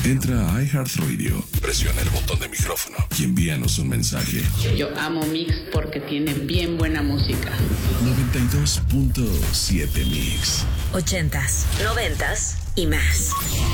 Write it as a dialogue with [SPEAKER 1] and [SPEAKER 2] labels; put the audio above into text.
[SPEAKER 1] Entra a iHeartRadio, presiona el botón de micrófono y envíanos un mensaje.
[SPEAKER 2] Yo amo Mix porque tiene bien buena música.
[SPEAKER 1] 92.7 Mix.
[SPEAKER 3] 80s, 90s y más.